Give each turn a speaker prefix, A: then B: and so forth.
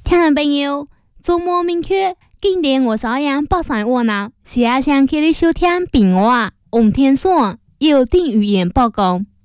A: 听众朋友，周末明确，今天我朝阳北上我呢，是想给你收听平话，洪天爽有定语言报告。